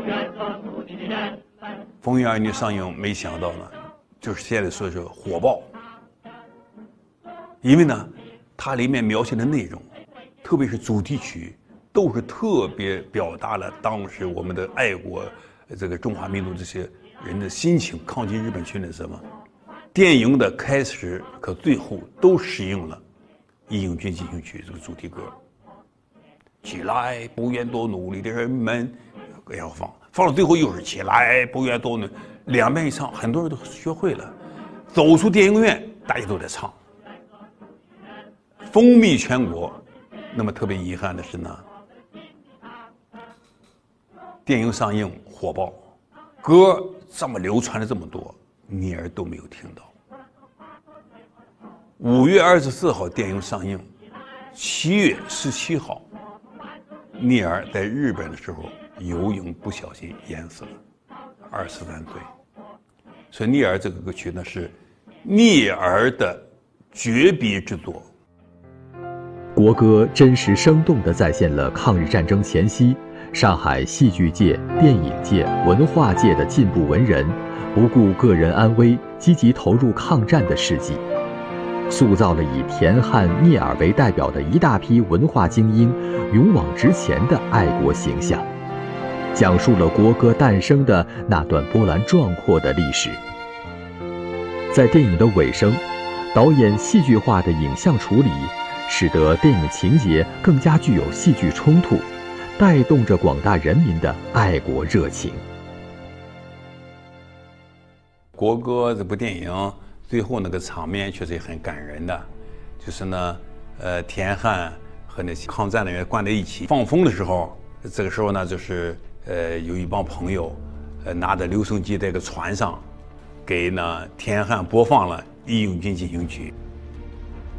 风云儿女上映，没想到呢，就是现在说是火爆，因为呢，它里面描写的内容，特别是主题曲，都是特别表达了当时我们的爱国这个中华民族这些人的心情，抗击日本侵略什么。电影的开始和最后都使用了《义勇军进行曲》这个主题歌。起来，不愿多努力的人们，要放到最后又是起来，不愿多努力，两遍一唱，很多人都学会了。走出电影院，大家都在唱，风靡全国。那么特别遗憾的是呢，电影上映火爆，歌这么流传了这么多，聂耳都没有听到。5月24号电影上映，7月17号，聂耳在日本的时候游泳不小心淹死了，23岁。所以聂耳这个歌曲呢是聂耳的绝笔之作。 国歌真实生动地再现了抗日战争前夕上海戏剧界、电影界、文化界的进步文人不顾个人安危，积极投入抗战的事迹，塑造了以田汉、聂耳为代表的一大批文化精英勇往直前的爱国形象，讲述了国歌诞生的那段波澜壮阔的历史。在电影的尾声，导演戏剧化的影像处理，使得电影情节更加具有戏剧冲突，带动着广大人民的爱国热情。 国歌这部电影最后那个场面确实也很感人的，就是呢，田汉和那些抗战的人关在一起放风的时候，这个时候呢，就是有一帮朋友，拿着留声机在一个船上，给呢田汉播放了《义勇军进行曲》。